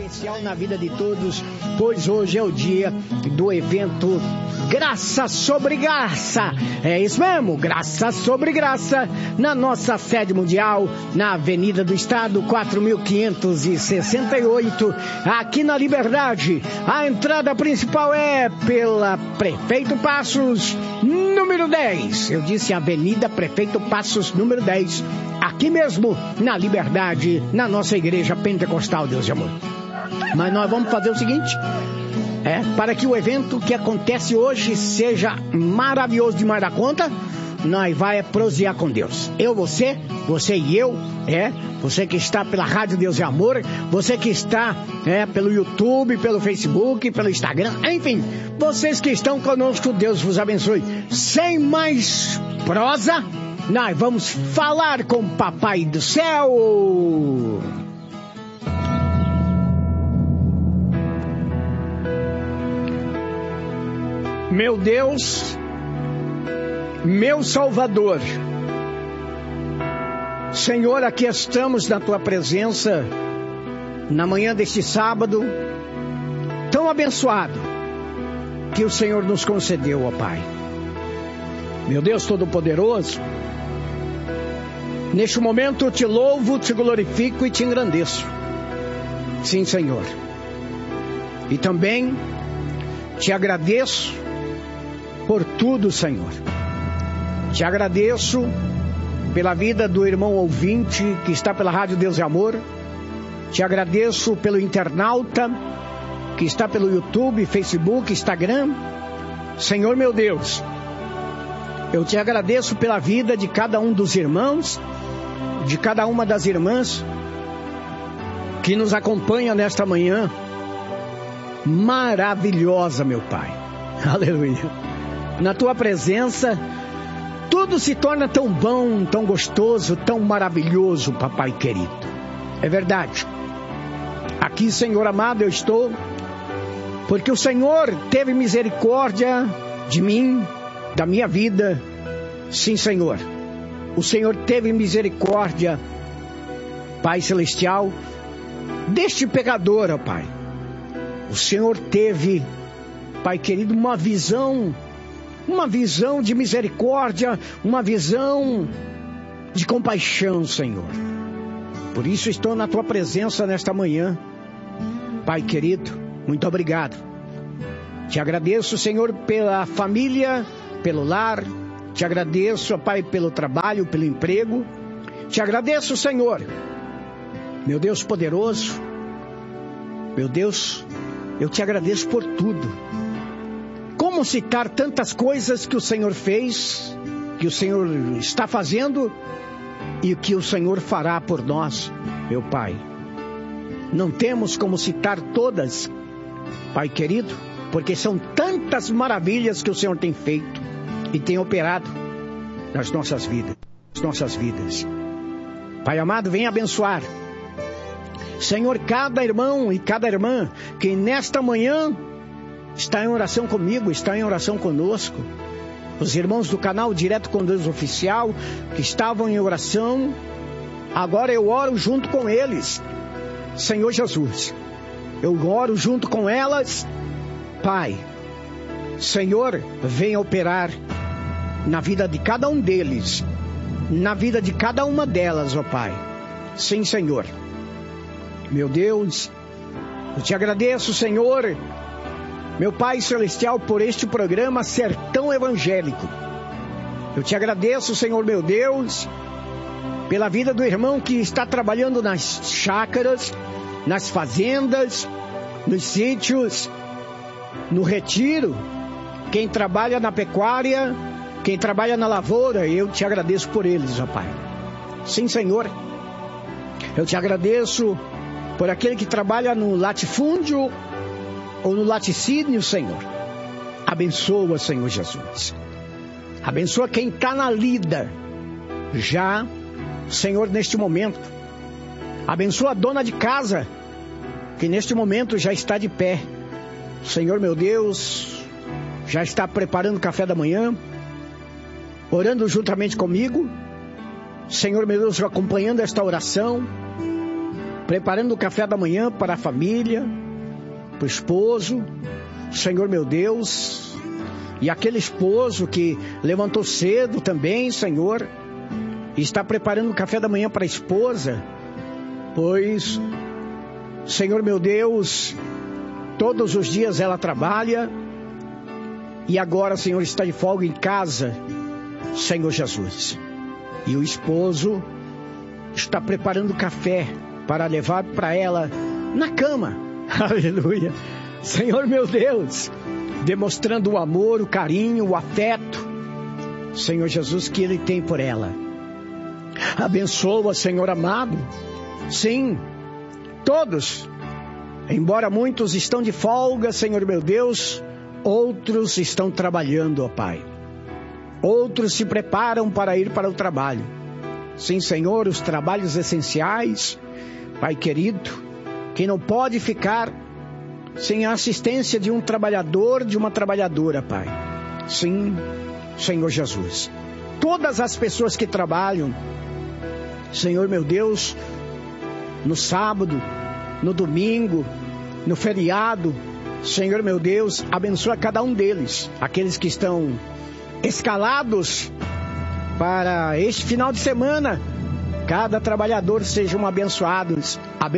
especial na vida de todos, pois hoje é o dia do evento Graça sobre Graça. É isso mesmo, Graça sobre Graça, na nossa sede mundial, na Avenida do Estado, 4568, aqui na Liberdade. A entrada principal é pela Prefeito Passos, número 10. Eu disse Avenida Prefeito Passos, número 10. Aqui mesmo, na Liberdade, na nossa igreja pentecostal, Deus de amor. Mas nós vamos fazer o seguinte, para que o evento que acontece hoje seja maravilhoso demais da conta, nós vai prosear com Deus. Eu, você e eu, você que está pela Rádio Deus e Amor, você que está pelo YouTube, pelo Facebook, pelo Instagram, enfim, vocês que estão conosco, Deus vos abençoe. Sem mais prosa, nós vamos falar com o Papai do Céu. Meu Deus, meu Salvador, Senhor, aqui estamos na Tua presença, na manhã deste sábado, tão abençoado, que o Senhor nos concedeu, ó Pai. Meu Deus Todo-Poderoso, neste momento eu te louvo, te glorifico e te engrandeço. Sim, Senhor. E também te agradeço por tudo, Senhor. Te agradeço pela vida do irmão ouvinte que está pela Rádio Deus e Amor. Te agradeço pelo internauta que está pelo YouTube, Facebook, Instagram. Senhor meu Deus, eu te agradeço pela vida de cada um dos irmãos, de cada uma das irmãs que nos acompanha nesta manhã maravilhosa, meu Pai. Aleluia. Na Tua presença, tudo se torna tão bom, tão gostoso, tão maravilhoso, Papai querido. É verdade. Aqui, Senhor amado, eu estou, porque o Senhor teve misericórdia de mim, da minha vida. Sim, Senhor. O Senhor teve misericórdia, Pai Celestial, deste pecador, ó Pai. O Senhor teve, Pai querido, uma visão de misericórdia, uma visão de compaixão, Senhor. Por isso estou na Tua presença nesta manhã. Pai querido, muito obrigado. Te agradeço, Senhor, pela família, pelo lar. Te agradeço, Pai, pelo trabalho, pelo emprego. Te agradeço, Senhor, meu Deus poderoso. Meu Deus, eu te agradeço por tudo. Como citar tantas coisas que o Senhor fez, que o Senhor está fazendo e que o Senhor fará por nós, meu Pai. Não temos como citar todas, Pai querido, porque são tantas maravilhas que o Senhor tem feito e tem operado nas nossas vidas. Pai amado, vem abençoar, Senhor, cada irmão e cada irmã que nesta manhã está em oração comigo, está em oração conosco. Os irmãos do canal Direto com Deus Oficial, que estavam em oração, agora eu oro junto com eles. Senhor Jesus, eu oro junto com elas. Pai, Senhor, venha operar na vida de cada um deles, na vida de cada uma delas, ó Pai. Sim, Senhor. Meu Deus, eu te agradeço, Senhor, meu Pai Celestial, por este programa Sertão Evangélico. Eu te agradeço, Senhor meu Deus, pela vida do irmão que está trabalhando nas chácaras, nas fazendas, nos sítios, no retiro, quem trabalha na pecuária, quem trabalha na lavoura. Eu te agradeço por eles, ó Pai. Sim, Senhor. Eu te agradeço por aquele que trabalha no latifúndio ou no laticínio, Senhor. Abençoa, Senhor Jesus. Abençoa quem está na lida já, Senhor, neste momento. Abençoa a dona de casa, que neste momento já está de pé. Senhor meu Deus, já está preparando o café da manhã, orando juntamente comigo. Senhor meu Deus, acompanhando esta oração. preparando o café da manhã para a família, para o esposo, Senhor meu Deus, e aquele esposo que levantou cedo também, Senhor, e está preparando o café da manhã para a esposa, pois, Senhor meu Deus, todos os dias ela trabalha, e agora, Senhor, está de folga em casa, Senhor Jesus. E o esposo está preparando café para levar para ela na cama. Aleluia. Senhor meu Deus, demonstrando o amor, o carinho, o afeto, Senhor Jesus, que Ele tem por ela. Abençoa, Senhor amado. Sim, todos, embora muitos estão de folga, Senhor meu Deus, outros estão trabalhando, ó Pai. Outros se preparam para ir para o trabalho. Sim, Senhor, os trabalhos essenciais, Pai querido, que não pode ficar sem a assistência de um trabalhador, de uma trabalhadora, Pai. Sim, Senhor Jesus. Todas as pessoas que trabalham, Senhor meu Deus, no sábado, no domingo, no feriado, Senhor meu Deus, abençoa cada um deles, aqueles que estão escalados para este final de semana, cada trabalhador sejam abençoadas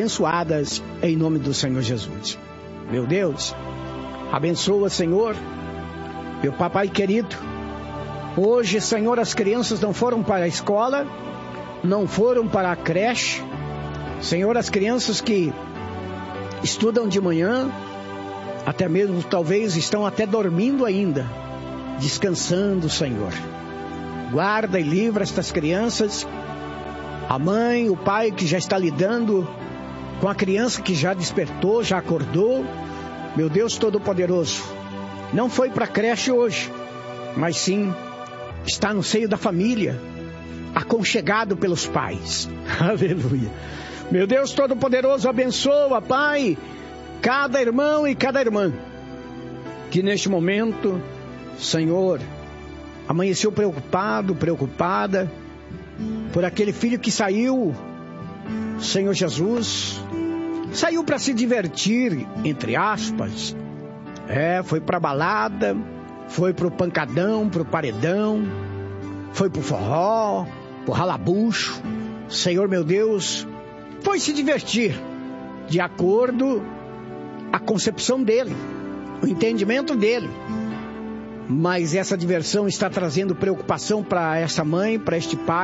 em nome do Senhor Jesus. Meu Deus, abençoa, Senhor, meu papai querido. Hoje, Senhor, as crianças não foram para a escola, não foram para a creche. Senhor, as crianças que estudam de manhã, até mesmo talvez estão até dormindo ainda, descansando, Senhor. Guarda e livra estas crianças, a mãe, o pai que já está lidando com a criança que já despertou, já acordou. Meu Deus Todo-Poderoso, não foi para a creche hoje, mas sim está no seio da família, aconchegado pelos pais. Aleluia. Meu Deus Todo-Poderoso, abençoa, Pai, cada irmão e cada irmã que neste momento, Senhor, amanheceu preocupada por aquele filho que saiu, Senhor Jesus, saiu para se divertir, entre aspas. Foi para balada, foi pro pancadão, pro paredão, foi pro forró, pro ralabucho. Senhor meu Deus, foi se divertir de acordo a concepção dele, o entendimento dele. Mas essa diversão está trazendo preocupação para essa mãe, para este pai.